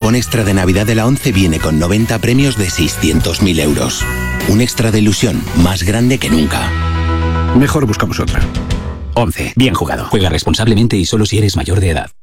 cupón extra de Navidad de la 11 viene con 90 premios de 600.000 euros. Un extra de ilusión más grande que nunca. Mejor buscamos otra. 11. Bien jugado. Juega responsablemente y solo si eres mayor de edad.